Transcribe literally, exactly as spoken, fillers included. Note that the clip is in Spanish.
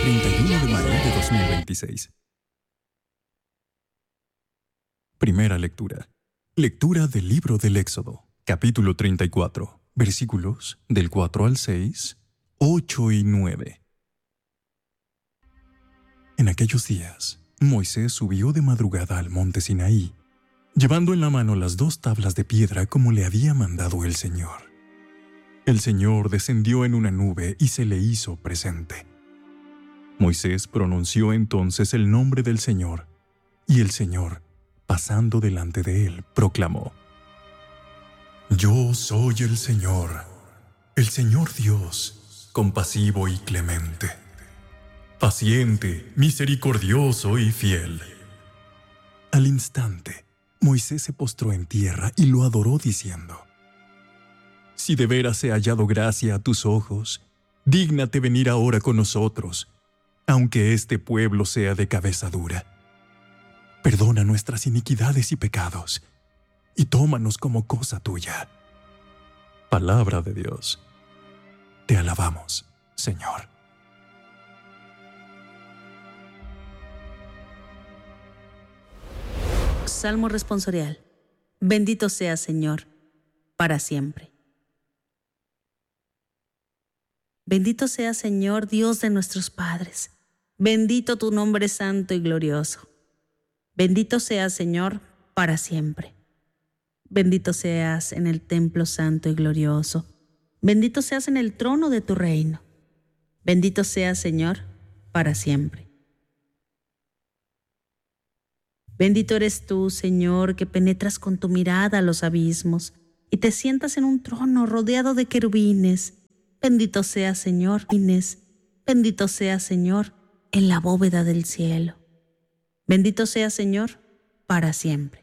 treinta y uno de mayo de dos mil veintiséis. Primera lectura. Lectura del libro del Éxodo, capítulo treinta y cuatro, versículos del cuatro al seis, ocho y nueve. En aquellos días, Moisés subió de madrugada al monte Sinaí, llevando en la mano las dos tablas de piedra como le había mandado el Señor. El Señor descendió en una nube y se le hizo presente. Moisés pronunció entonces el nombre del Señor, y el Señor, pasando delante de él, proclamó: Yo soy el Señor, el Señor Dios, compasivo y clemente, paciente, misericordioso y fiel. Al instante, Moisés se postró en tierra y lo adoró diciendo: Si de veras he hallado gracia a tus ojos, dígnate venir ahora con nosotros, aunque este pueblo sea de cabeza dura. Perdona nuestras iniquidades y pecados, y tómanos como cosa tuya. Palabra de Dios. Te alabamos, Señor. Salmo responsorial. Bendito sea, Señor, para siempre. Bendito sea, Señor, Dios de nuestros padres. Bendito tu nombre santo y glorioso. Bendito seas, Señor, para siempre. Bendito seas en el templo santo y glorioso. Bendito seas en el trono de tu reino. Bendito seas, Señor, para siempre. Bendito eres tú, Señor, que penetras con tu mirada a los abismos y te sientas en un trono rodeado de querubines. Bendito seas, Señor, Inés. Bendito seas, Señor, en la bóveda del cielo. Bendito seas, Señor, para siempre.